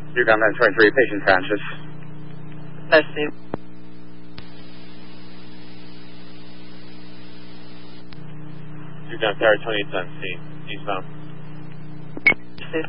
UConn 923, patient conscious. Let's see. UConn Tower 28 on scene, eastbound. See.